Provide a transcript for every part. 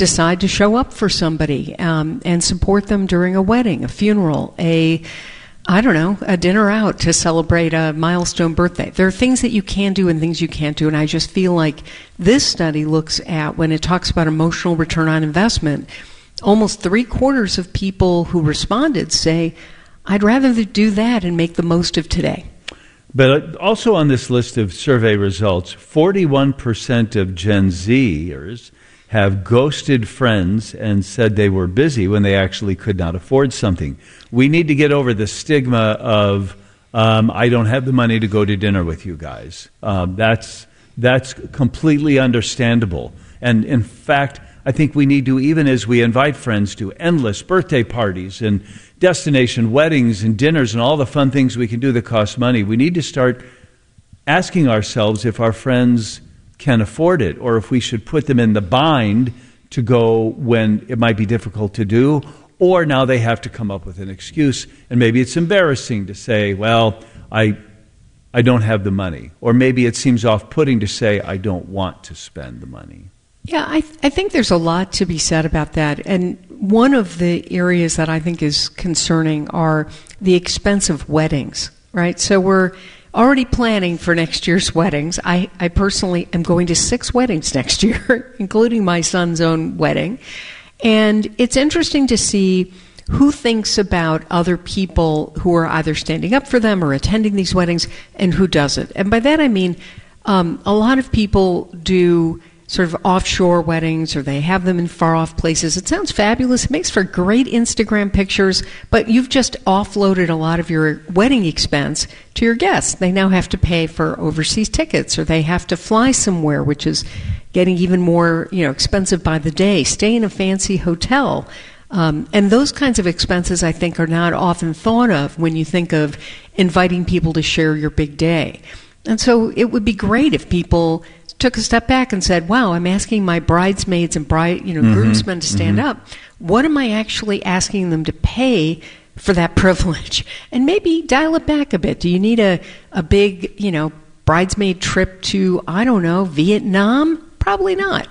decide to show up for somebody and support them during a wedding, a funeral, a dinner out to celebrate a milestone birthday. There are things that you can do and things you can't do, and I just feel like this study looks at, when it talks about emotional return on investment, almost 3/4 of people who responded say, I'd rather do that and make the most of today. But also on this list of survey results, 41% of Gen Zers have ghosted friends and said they were busy when they actually could not afford something. We need to get over the stigma of, I don't have the money to go to dinner with you guys. That's completely understandable. And in fact, I think we need to, even as we invite friends to endless birthday parties and destination weddings and dinners and all the fun things we can do that cost money, we need to start asking ourselves if our friends can afford it, or if we should put them in the bind to go when it might be difficult to do, or now they have to come up with an excuse, and maybe it's embarrassing to say, well, I don't have the money, or maybe it seems off-putting to say, I don't want to spend the money. Yeah, I think there's a lot to be said about that, and one of the areas that I think is concerning are the expense of weddings, right? So we're already planning for next year's weddings. I personally am going to 6 weddings next year, including my son's own wedding. And it's interesting to see who thinks about other people who are either standing up for them or attending these weddings and who doesn't. And by that I mean a lot of people do sort of offshore weddings, or they have them in far-off places. It sounds fabulous. It makes for great Instagram pictures, but you've just offloaded a lot of your wedding expense to your guests. They now have to pay for overseas tickets, or they have to fly somewhere, which is getting even more, expensive by the day, stay in a fancy hotel. And those kinds of expenses, I think, are not often thought of when you think of inviting people to share your big day. And so it would be great if people took a step back and said, wow, I'm asking my bridesmaids and groomsmen to stand up. What am I actually asking them to pay for that privilege? And maybe dial it back a bit. Do you need a big, bridesmaid trip to, Vietnam? Probably not.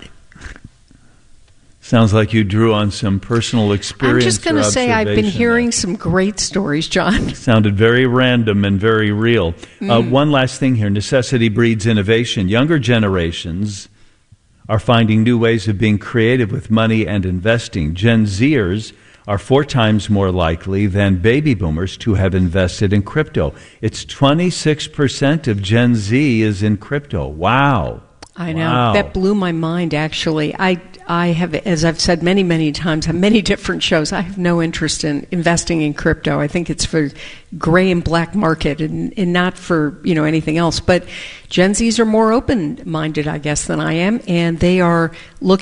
Sounds like you drew on some personal experience. I'm just going to say I've been hearing some great stories, John. Sounded very random and very real. One last thing here. Necessity breeds innovation. Younger generations are finding new ways of being creative with money and investing. Gen Zers are 4 times more likely than baby boomers to have invested in crypto. It's 26% of Gen Z is in crypto. Wow. I know. Wow. That blew my mind, actually. I have, as I've said many, many times on many different shows, I have no interest in investing in crypto. I think it's for gray and black market and not for, anything else. But Gen Zs are more open-minded, I guess, than I am, and they are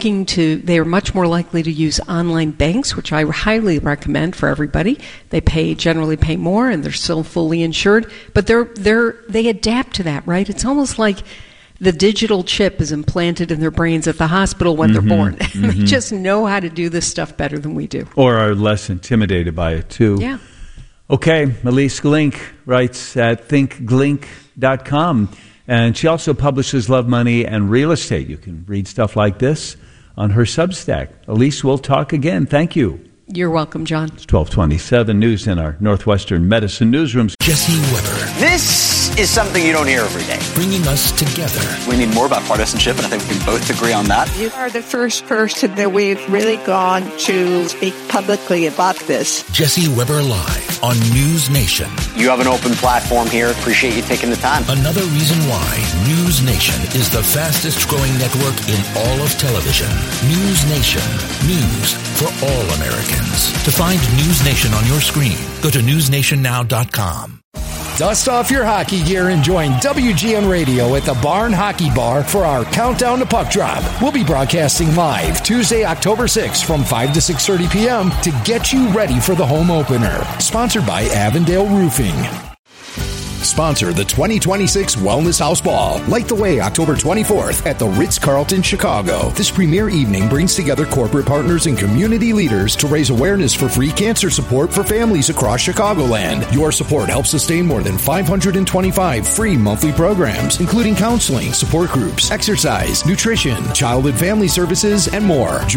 much more likely to use online banks, which I highly recommend for everybody. They generally pay more, and they're still fully insured, but they adapt to that, right? It's almost like the digital chip is implanted in their brains at the hospital when they're born. They just know how to do this stuff better than we do. Or are less intimidated by it, too. Yeah. Okay, Elise Glink writes at thinkglink.com. And she also publishes Love, Money, and Real Estate. You can read stuff like this on her Substack. Elise, we'll talk again. Thank you. You're welcome, John. It's 1227 news in our Northwestern Medicine newsrooms. Jesse Weber. This is something you don't hear every day. Bringing us together. We need more about partisanship, and I think we can both agree on that. You are the first person that we've really gone to speak publicly about this. Jesse Weber Live on News Nation. You have an open platform here. Appreciate you taking the time. Another reason why News Nation is the fastest growing network in all of television. News Nation. News for all Americans. To find News Nation on your screen, go to newsnationnow.com. Dust off your hockey gear and join WGN Radio at the Barn Hockey Bar for our Countdown to Puck Drop. We'll be broadcasting live Tuesday, October 6th from 5 to 6:30 p.m. to get you ready for the home opener. Sponsored by Avondale Roofing. Sponsor the 2026 Wellness House Ball. Light the way October 24th at the Ritz-Carlton, Chicago. This premier evening brings together corporate partners and community leaders to raise awareness for free cancer support for families across Chicagoland. Your support helps sustain more than 525 free monthly programs, including counseling, support groups, exercise, nutrition, child and family services, and more.